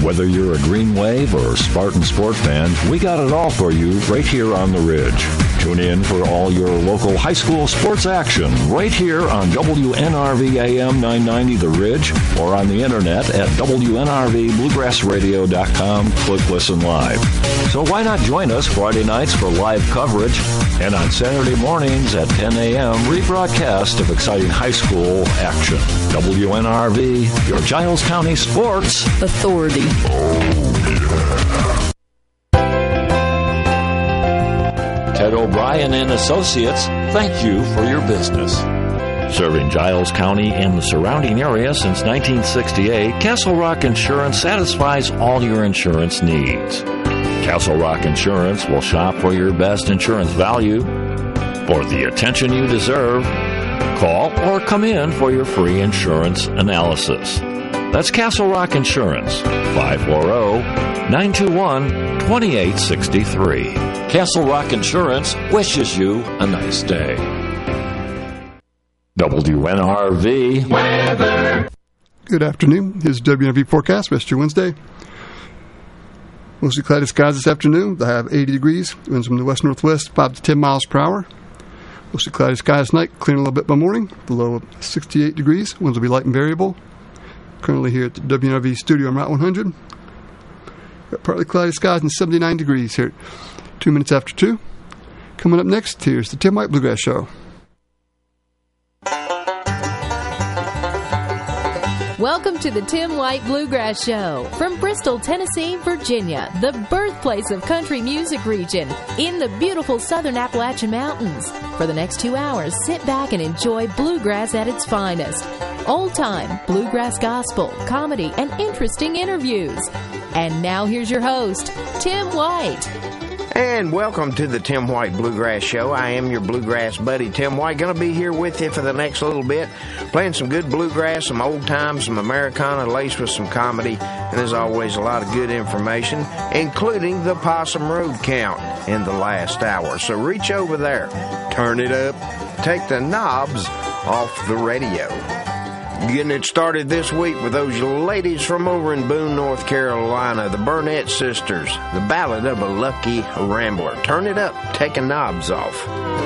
Whether you're a Green Wave or Spartan Sport fan, we got it all for you right here on the Ridge. Tune in for all your local high school sports action right here on WNRV AM 990 The Ridge or on the internet at WNRVBluegrassRadio.com. Click Listen Live. So why not join us Friday nights for live coverage and on Saturday mornings at 10 a.m. rebroadcast of exciting high school action. WNRV, your Giles County Sports Authority. Ted O'Brien and Associates, thank you for your business. Serving Giles County and the surrounding area since 1968, Castle Rock Insurance satisfies all your insurance needs. Castle Rock Insurance will shop for your best insurance value. For the attention you deserve, call or come in for your free insurance analysis. That's Castle Rock Insurance, 540-921-2863. Castle Rock Insurance wishes you a nice day. WNRV weather. Good afternoon. Here's WNRV forecast, rest of your Wednesday. Mostly cloudy skies this afternoon. They'll have 80 degrees. Winds from the west-northwest, 5 to 10 miles per hour. Mostly cloudy skies tonight, clearing a little bit by morning. The low of 68 degrees. Winds will be light and variable. Currently here at the WNRV studio on Route 100. Got partly cloudy skies and 79 degrees here at 2 minutes after 2. Coming up next, here's the Tim White Bluegrass Show. Welcome to the Tim White Bluegrass Show from Bristol, Tennessee, Virginia, the birthplace of country music region in the beautiful southern Appalachian Mountains. For the next 2 hours, sit back and enjoy bluegrass at its finest. Old-time, bluegrass gospel, comedy, and interesting interviews. And now here's your host, Tim White. And welcome to the Tim White Bluegrass Show. I am your bluegrass buddy, Tim White. Going to be here with you for the next little bit, playing some good bluegrass, some old time, some Americana laced with some comedy, and as always, a lot of good information, including the Possum Road count in the last hour. So reach over there, turn it up, take the knobs off the radio. Getting it started this week with those ladies from over in Boone, North Carolina, the Burnett Sisters, the Ballad of a Lucky Rambler. Turn it up, taking knobs off.